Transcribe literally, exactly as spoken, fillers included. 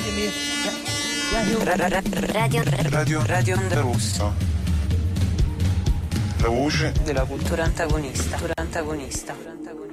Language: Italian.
Radio Radio Radio Onda Rossa. La voce della cultura antagonista. Antagonista.